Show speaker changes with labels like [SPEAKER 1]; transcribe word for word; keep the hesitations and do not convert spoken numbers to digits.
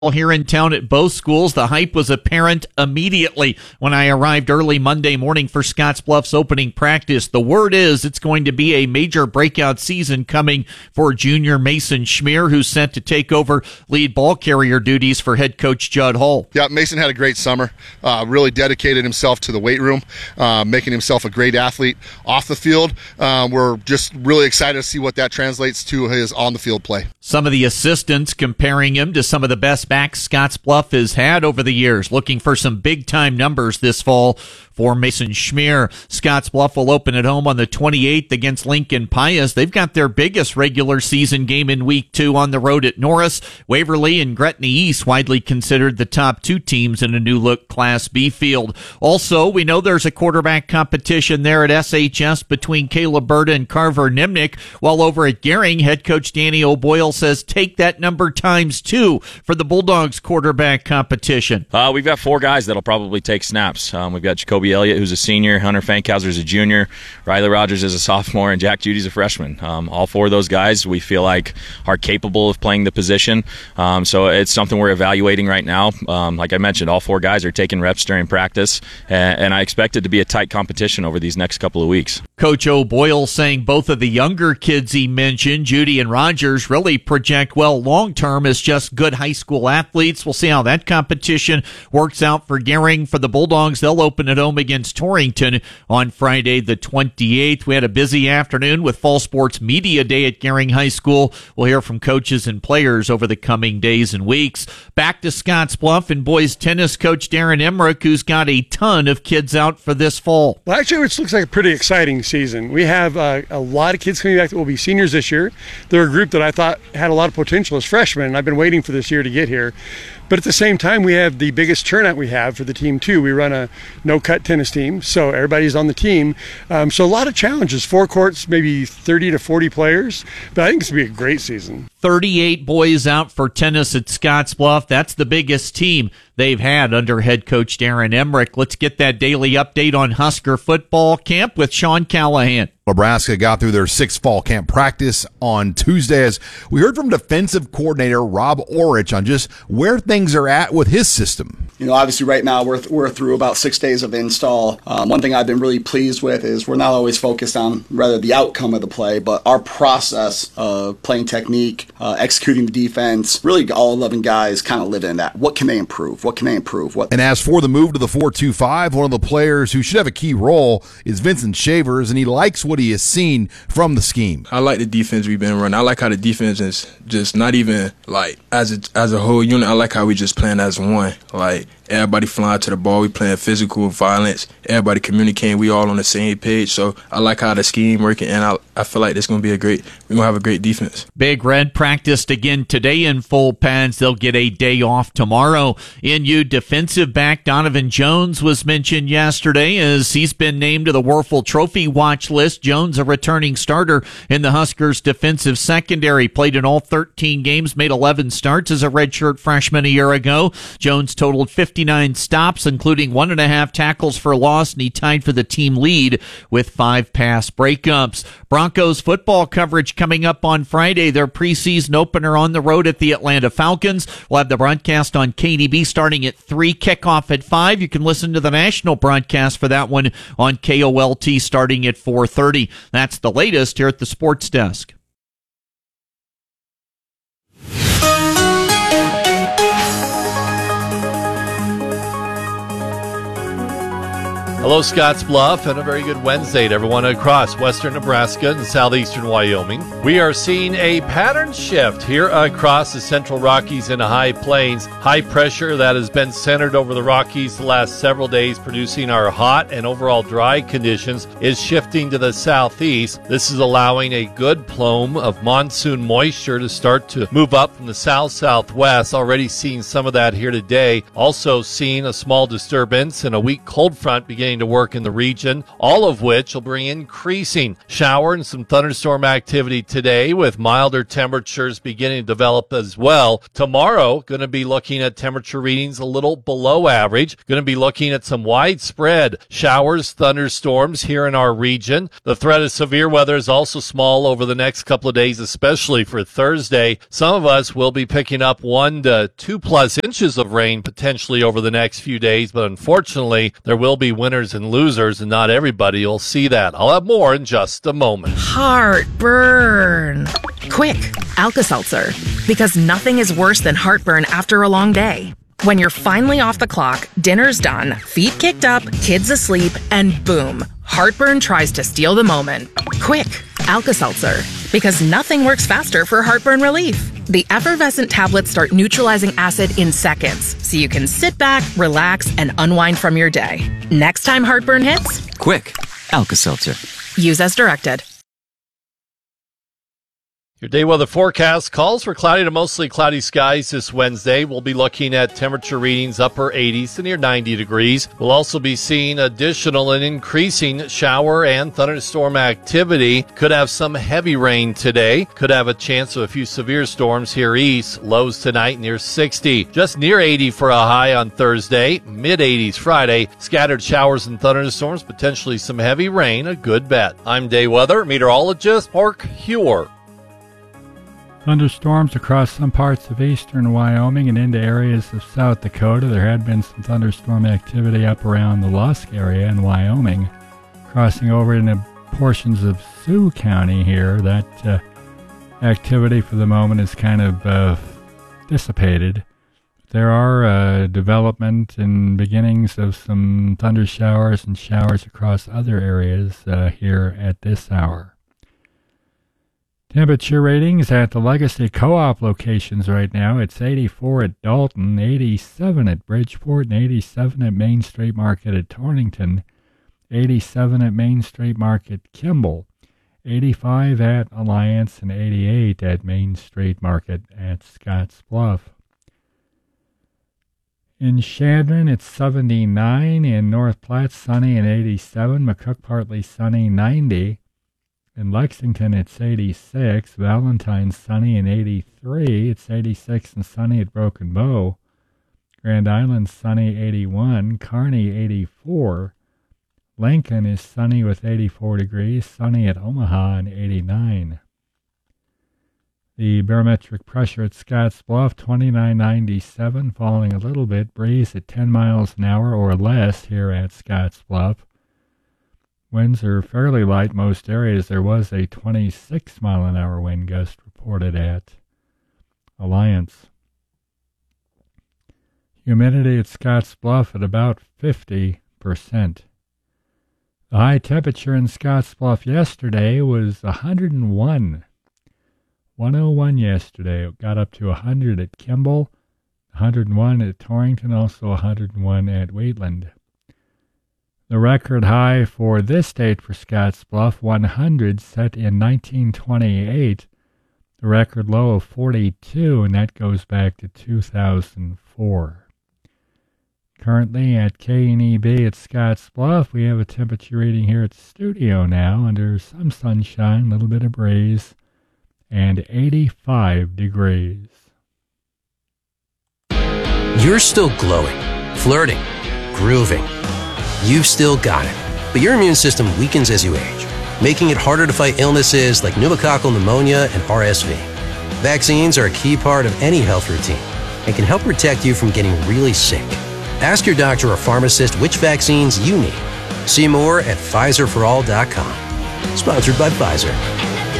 [SPEAKER 1] Here in town at both schools. The hype was apparent immediately when I arrived early Monday morning for Scottsbluff's opening practice. The word is it's going to be a major breakout season coming for junior Mason Schmier, who's sent to take over lead ball carrier duties for head coach Judd Hull.
[SPEAKER 2] Yeah, Mason had a great summer. Uh, really dedicated himself to the weight room, uh, making himself a great athlete off the field. Uh, we're just really excited to see what that translates to his on-the-field play.
[SPEAKER 1] Some of the assistants comparing him to some of the best backs Scottsbluff has had over the years, looking for some big-time numbers this fall for Mason Schmier. Scottsbluff will open at home on the twenty-eighth against Lincoln Pius. They've got their biggest regular season game in week two on the road at Norris. Waverly and Gretna East widely considered the top two teams in a new-look Class B field. Also, we know there's a quarterback competition there at S H S between Caleb Berta and Carver Nimnick, while over at Gering, head coach Danny O'Boyle says take that number times two for the Bulldogs quarterback competition.
[SPEAKER 3] Uh, we've got four guys that'll probably take snaps. Um, we've got Jacoby Elliott, who's a senior, Hunter Fankhauser is a junior, Riley Rogers is a sophomore, and Jack Judy's a freshman. Um, all four of those guys we feel like are capable of playing the position. Um, so it's something we're evaluating right now. Um, like I mentioned, all four guys are taking reps during practice, and, and I expect it to be a tight competition over these next couple of weeks.
[SPEAKER 1] Coach O'Boyle saying both of the younger kids he mentioned, Judy and Rogers, really project well long-term as just good high school athletes. We'll see how that competition works out for Gering. For the Bulldogs, they'll open at home against Torrington on Friday the twenty-eighth. We had a busy afternoon with Fall Sports Media Day at Gering High School. We'll hear from coaches and players over the coming days and weeks. Back to Scottsbluff and boys tennis coach Darren Emmerich, who's got a ton of kids out for this fall.
[SPEAKER 4] Well, actually, it looks like a pretty exciting season. We have uh, a lot of kids coming back that will be seniors this year. They're a group that I thought had a lot of potential as freshmen, and I've been waiting for this year to get here. But at the same time, we have the biggest turnout we have for the team, too. We run a no-cut tennis team, so everybody's on the team. Um, so a lot of challenges. Four courts, maybe thirty to forty players. But I think it's going to be a great season.
[SPEAKER 1] thirty-eight boys out for tennis at Scottsbluff. That's the biggest team they've had under head coach Darren Emmerich. Let's get that daily update on Husker football camp with Sean Callahan.
[SPEAKER 5] Nebraska got through their sixth fall camp practice on Tuesday as we heard from defensive coordinator Rob Orich on just where things are at with his system.
[SPEAKER 6] You know, obviously right now we're, we're through about six days of install. Um, one thing I've been really pleased with is we're not always focused on rather the outcome of the play, but our process of playing technique, uh, executing the defense. Really all eleven guys kind of live in that. What can they improve? What can they improve? What?
[SPEAKER 5] And as for the move to the four two five, one of the players who should have a key role is Vincent Shavers, and he likes what he has seen from the scheme.
[SPEAKER 7] I like the defense we've been running. I like how the defense is just not even like as a, as a whole unit. I like how we just playing as one. Like everybody flying to the ball. We playing physical violence. Everybody communicating. We all on the same page. So I like how the scheme working, and I I feel like it's going to be a great. We're going to have a great defense.
[SPEAKER 1] Big Red practiced again today in full pads. They'll get a day off tomorrow. N U defensive back Donovan Jones was mentioned yesterday as he's been named to the Werfel Trophy watch list. Jones, a returning starter in the Huskers defensive secondary, played in all thirteen games, made eleven starts as a redshirt freshman a year ago. Jones totaled fifty-nine stops, including one and a half tackles for loss, and he tied for the team lead with five pass breakups. Broncos football coverage coming up on Friday. Their preseason opener on the road at the Atlanta Falcons. We'll have the broadcast on K D B starting at three, kickoff at five. You can listen to the national broadcast for that one on K O L T starting at four thirty. That's the latest here at the Sports Desk.
[SPEAKER 8] Hello, Scottsbluff, and a very good Wednesday to everyone across western Nebraska and southeastern Wyoming. We are seeing a pattern shift here across the Central Rockies and the High Plains. High pressure that has been centered over the Rockies the last several days, producing our hot and overall dry conditions, is shifting to the southeast. This is allowing a good plume of monsoon moisture to start to move up from the south-southwest. Already seeing some of that here today. Also seeing a small disturbance and a weak cold front beginning beginning to work in the region, all of which will bring increasing shower and some thunderstorm activity today, with milder temperatures beginning to develop as well. Tomorrow, going to be looking at temperature readings a little below average. Going to be looking at some widespread showers, thunderstorms here in our region. The threat of severe weather is also small over the next couple of days, especially for Thursday. Some of us will be picking up one to two plus inches of rain potentially over the next few days, but unfortunately, there will be winners and losers, and not everybody will see that. I'll have more in just a moment.
[SPEAKER 9] Heartburn. Quick, Alka-Seltzer. Because nothing is worse than heartburn after a long day. When you're finally off the clock, dinner's done, feet kicked up, kids asleep, and boom, heartburn tries to steal the moment. Quick, Alka-Seltzer. Because nothing works faster for heartburn relief. The effervescent tablets start neutralizing acid in seconds, so you can sit back, relax, and unwind from your day. Next time heartburn hits,
[SPEAKER 10] quick, Alka-Seltzer.
[SPEAKER 9] Use as directed.
[SPEAKER 8] Your day weather forecast calls for cloudy to mostly cloudy skies this Wednesday. We'll be looking at temperature readings upper eighties to near ninety degrees. We'll also be seeing additional and increasing shower and thunderstorm activity. Could have some heavy rain today. Could have a chance of a few severe storms here east. Lows tonight near sixty. Just near eighty for a high on Thursday. mid eighties Friday. Scattered showers and thunderstorms. Potentially some heavy rain. A good bet. I'm day weather meteorologist Mark Huer.
[SPEAKER 11] Thunderstorms across some parts of eastern Wyoming and into areas of South Dakota. There had been some thunderstorm activity up around the Lusk area in Wyoming. Crossing over into portions of Sioux County here, that uh, activity for the moment is kind of uh, dissipated. There are uh, development and beginnings of some thunder showers and showers across other areas uh, here at this hour. Temperature ratings at the Legacy Co-op locations right now. It's eighty-four at Dalton, eighty-seven at Bridgeport, and eighty-seven at Main Street Market at Torrington, eighty-seven at Main Street Market Kimball, eighty-five at Alliance, and eighty-eight at Main Street Market at Scotts Bluff. In Chadron, it's seventy-nine. In North Platte, sunny and eighty-seven. McCook, partly sunny, ninety. In Lexington, it's eighty-six. Valentine, sunny and eighty-three. It's eighty-six and sunny at Broken Bow. Grand Island, sunny, eighty-one. Kearney, eighty-four. Lincoln is sunny with eighty-four degrees. Sunny at Omaha and eighty-nine. The barometric pressure at Scotts Bluff, twenty-nine ninety-seven, falling a little bit. Breeze at ten miles an hour or less here at Scotts Bluff. Winds are fairly light most areas. There was a twenty-six mile an hour wind gust reported at Alliance. Humidity at Scotts Bluff at about fifty percent. The high temperature in Scotts Bluff yesterday was one hundred one. one oh one yesterday. It got up to one hundred at Kimball, one hundred one at Torrington, also one hundred one at Wheatland. The record high for this date for Scotts Bluff, one hundred, set in nineteen twenty-eight. The record low of forty-two, and that goes back to two thousand four. Currently at K N E B at Scotts Bluff, we have a temperature reading here at the studio now under some sunshine, a little bit of breeze, and eighty-five degrees.
[SPEAKER 12] You're still glowing, flirting, grooving. You've still got it, but your immune system weakens as you age, making it harder to fight illnesses like pneumococcal pneumonia and R S V. Vaccines are a key part of any health routine and can help protect you from getting really sick. Ask your doctor or pharmacist which vaccines you need. See more at Pfizer for all dot com. Sponsored by Pfizer.